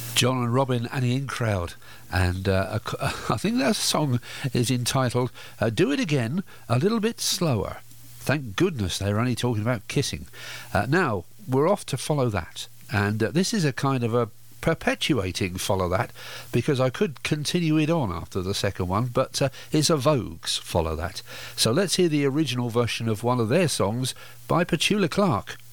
John and Robin and the In Crowd, and I think that song is entitled Do It Again a Little Bit Slower. Thank goodness they were only talking about kissing. Now we're off to Follow That, and this is a kind of a perpetuating Follow That, because I could continue it on after the second one, but it's a Vogue's Follow That. So let's hear the original version of one of their songs by Petula Clark.